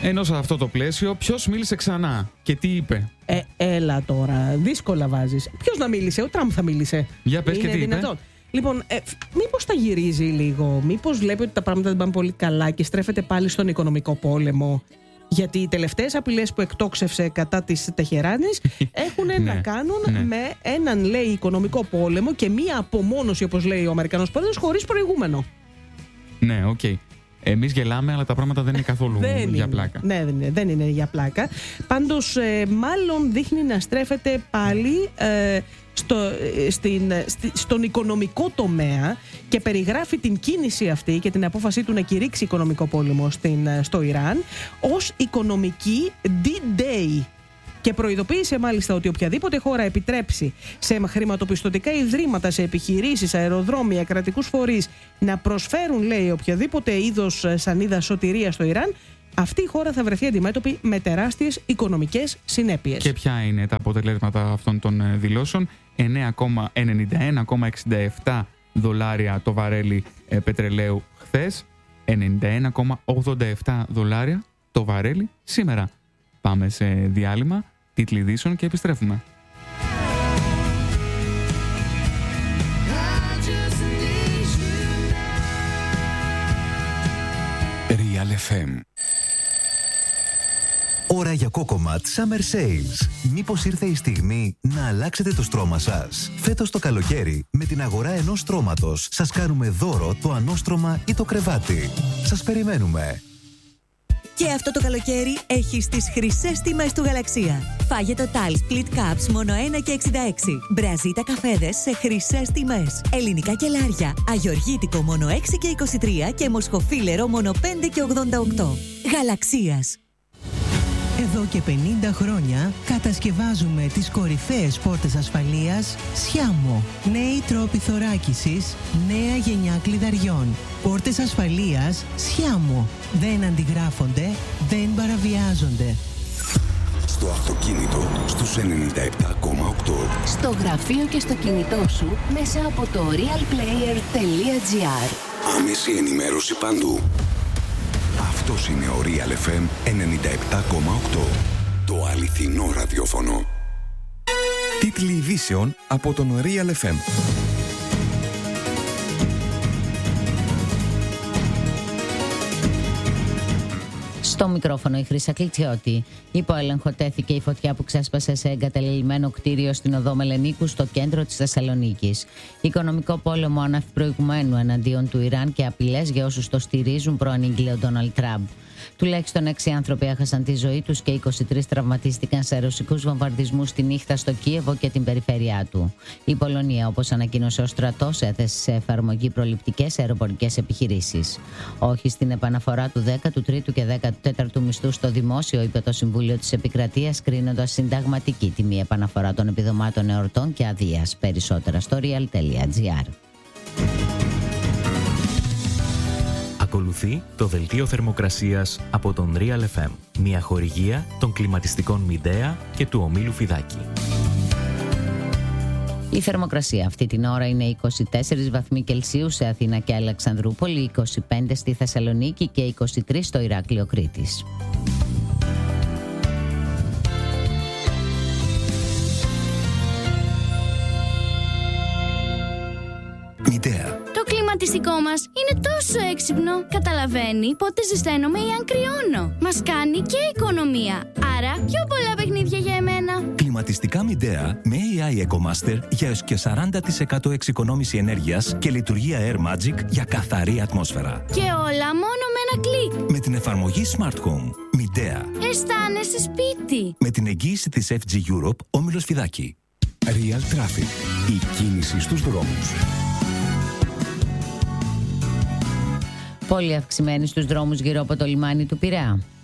Ενώ σε αυτό το πλαίσιο, ποιος μίλησε ξανά και τι είπε? Έλα τώρα, δύσκολα βάζεις. Ποιος να μίλησε? Ο Τραμπ θα μίλησε. Για πες και τι δυνατόν? είπε. Λοιπόν, μήπως τα γυρίζει λίγο, μήπως βλέπει ότι τα πράγματα δεν πάνε πολύ καλά και στρέφεται πάλι στον οικονομικό πόλεμο? Γιατί οι τελευταίες απειλές που εκτόξευσε κατά της Τεχεράνης έχουν να κάνουν με έναν, λέει, οικονομικό πόλεμο και μία απομόνωση, όπως λέει ο Αμερικανός πρόεδρος, χωρίς προηγούμενο. Ναι, οκ. Εμείς γελάμε, αλλά τα πράγματα δεν είναι καθόλου για πλάκα. Ναι, δεν είναι για πλάκα. Πάντως, μάλλον δείχνει να στρέφεται πάλι στον οικονομικό τομέα και περιγράφει την κίνηση αυτή και την απόφασή του να κηρύξει οικονομικό πόλεμο στο Ιράν ως οικονομική D-Day. Και προειδοποίησε μάλιστα ότι οποιαδήποτε χώρα επιτρέψει σε χρηματοπιστωτικά ιδρύματα, σε επιχειρήσεις, αεροδρόμια, κρατικούς φορείς να προσφέρουν, λέει, οποιαδήποτε είδος σανίδα σωτηρίας στο Ιράν, αυτή η χώρα θα βρεθεί αντιμέτωπη με τεράστιες οικονομικές συνέπειες. Και ποια είναι τα αποτελέσματα αυτών των δηλώσεων? 91,67 δολάρια το βαρέλι πετρελαίου χθες, 91,87 δολάρια το βαρέλι σήμερα. Πάμε σε διάλειμμα, τίτλοι ειδήσεων και επιστρέφουμε. Real FM. Ώρα για Cocomat Summer Sales. Μήπως ήρθε η στιγμή να αλλάξετε το στρώμα σας? Φέτος το καλοκαίρι, με την αγορά ενός στρώματος, σας κάνουμε δώρο το ανώστρωμα ή το κρεβάτι. Σας περιμένουμε. Και αυτό το καλοκαίρι έχεις τις χρυσές τιμές του Γαλαξία. Φάγε το Tile Split Cups μόνο 1,66. Μπραζίτα καφέδες σε χρυσές τιμές. Ελληνικά κελάρια αγιοργίτικο μόνο 6,23 και μοσχοφίλερο μόνο 5,88. Γαλαξίας. Εδώ και 50 χρόνια κατασκευάζουμε τις κορυφαίες πόρτες ασφαλείας Sciamo. Νέοι τρόποι θωράκισης, νέα γενιά κλειδαριών. Πόρτες ασφαλείας Sciamo. Δεν αντιγράφονται, δεν παραβιάζονται. Στο αυτοκίνητο στους 97,8. Στο γραφείο και στο κινητό σου μέσα από το realplayer.gr. Άμεση ενημέρωση παντού. Αυτός είναι ο Real FM 97,8. Το αληθινό ραδιόφωνο. Τίτλοι ειδήσεων από τον Real FM. Στο μικρόφωνο η Χρύσα Κλητσιώτη. Υπό έλεγχο τέθηκε η φωτιά που ξέσπασε σε εγκαταλελειμμένο κτίριο στην οδό Μελενίκου στο κέντρο της Θεσσαλονίκης. Οικονομικό πόλεμο άνευ προηγουμένου εναντίον του Ιράν και απειλές για όσους το στηρίζουν, προανήγγειλε ο Ντόναλντ Τραμπ. Τουλάχιστον 6 άνθρωποι έχασαν τη ζωή τους και 23 τραυματίστηκαν σε ρωσικούς βομβαρδισμούς τη νύχτα στο Κίεβο και την περιφέρειά του. Η Πολωνία, όπως ανακοίνωσε ο στρατός, έθεσε σε εφαρμογή προληπτικές αεροπορικές επιχειρήσεις. Όχι στην επαναφορά του 13ου και 14ου μισθού στο δημόσιο, είπε το Συμβούλιο της Επικρατείας, κρίνοντας συνταγματική τιμή επαναφορά των επιδομάτων εορτών και αδείας. Περισσότερα στο real.gr. Ακολουθεί το δελτίο θερμοκρασίας από τον Real FM, μια χορηγία των κλιματιστικών Μιντέα και του ομίλου Φιδάκη. Η θερμοκρασία αυτή την ώρα είναι 24 βαθμοί Κελσίου σε Αθήνα και Αλεξανδρούπολη, 25 στη Θεσσαλονίκη και 23 στο Ηράκλειο Κρήτης. Μιντέα. Το κλιματιστικό μας είναι τόσο έξυπνο. Καταλαβαίνει πότε ζεσταίνομαι ή αν κρυώνω. Μας κάνει και οικονομία. Άρα πιο πολλά παιχνίδια για εμένα. Κλιματιστικά Μιντέα με AI EcoMaster για έως και 40% εξοικονόμηση ενέργειας και λειτουργία Air Magic για καθαρή ατμόσφαιρα. Και όλα μόνο με ένα κλικ. Με την εφαρμογή Smart Home. Μιντέα. Αισθάνεσαι σπίτι. Με την εγγύηση της FG Europe, όμιλος Φιδάκη. Real Traffic. Η κίνηση στους δρόμους. Πολύ αυξημένη στους δρόμους γύρω από το λιμάνι του Πειραιά.